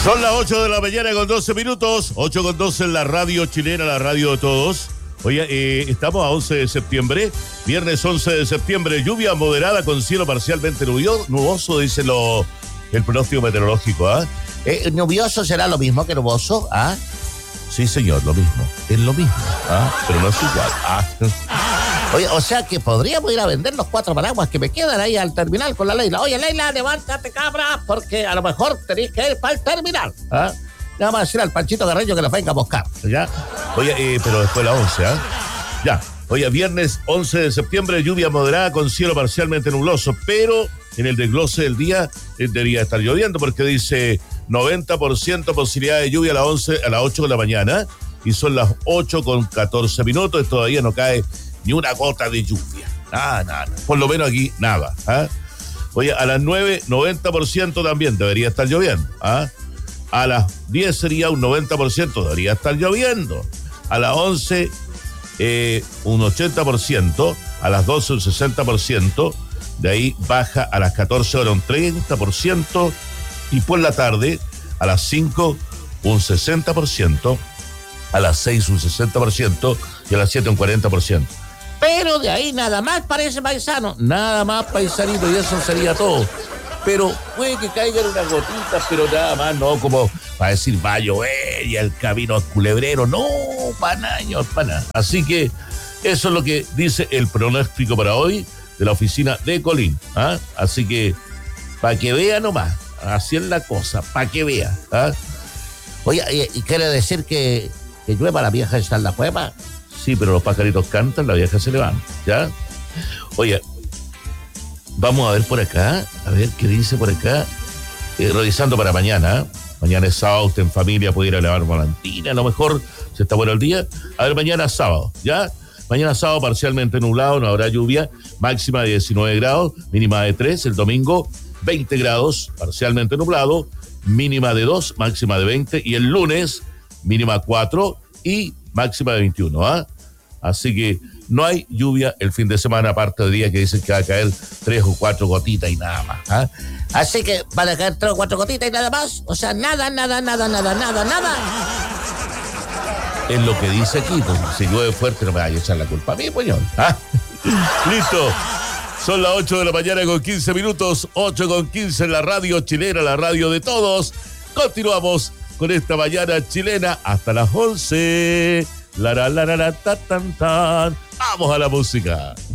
Son las 8 de la mañana con 12 minutos, 8 con 12 en la radio chilena, la radio de todos. Oye, estamos a 11 de septiembre, viernes 11 de septiembre, lluvia moderada con cielo parcialmente nuboso, dice el pronóstico meteorológico, ¿ah? ¿Nubioso será lo mismo que nuboso? ¿Ah? Sí, señor, lo mismo, es lo mismo, ¿ah? Pero no es igual, ¿ah? Oye, o sea que podríamos ir a vender los 4 paraguas que me quedan ahí al terminal con la Leila. Oye, Leila, levántate, cabra, porque a lo mejor tenéis que ir para el terminal. ¿Ah? Le vamos a decir al Panchito Carreño que los venga a buscar, ¿ya? Oye, pero después de la 11, ¿ah? Ya. Oye, viernes 11 de septiembre, lluvia moderada con cielo parcialmente nubloso, pero en el desglose del día debería estar lloviendo porque dice 90% posibilidad de lluvia a las 8 de la mañana y son las 8 con 14 minutos y todavía no cae ni una gota de lluvia. Nada. Por lo menos aquí, nada. ¿Ah? Oye, a las 9, 90% también debería estar lloviendo. ¿Ah? A las 10 sería un 90%, debería estar lloviendo. A las 11, un 80%. A las 12, un 60%. De ahí baja a las 14 horas un 30%. Y por la tarde, a las 5, un 60%. A las 6, un 60%. Y a las 7, un 40%. Pero de ahí nada más parece paisano. Nada más paisanito y eso sería todo. Pero puede que caigan unas gotitas, pero nada más, no como para decir va a llover y el camino es culebrero. No, para nada. Así que eso es lo que dice el pronóstico para hoy de la oficina de Colín. ¿Ah? Así que para que vea nomás, así es la cosa, para que vea. ¿Ah? Oye, ¿y quiere decir que llueva la vieja está en la cueva? Sí, pero los pajaritos cantan, la vieja se levanta, ¿ya? Oye, vamos a ver por acá, a ver qué dice por acá. Revisando para mañana. Mañana es sábado, usted en familia puede ir a lavar volantina, a lo mejor, si está bueno el día. A ver, mañana es sábado, ¿ya? Mañana sábado parcialmente nublado, no habrá lluvia, máxima de 19 grados, mínima de 3. El domingo, 20 grados, parcialmente nublado, mínima de 2, máxima de 20. Y el lunes, mínima 4 y máxima de 21, ¿ah? Así que no hay lluvia el fin de semana, aparte de días que dicen que va a caer 3 o 4 gotitas y nada más. ¿Ah? Así que van a caer 3 o 4 gotitas y nada más. O sea, nada. Es lo que dice aquí, pues si llueve fuerte no me vaya a echar la culpa a mí, puñón. ¿Ah? Listo. Son las 8 de la mañana con 15 minutos, 8 con 15 en la radio chilena, la radio de todos. Continuamos con esta mañana chilena hasta las 11. Tan. Vamos a la música.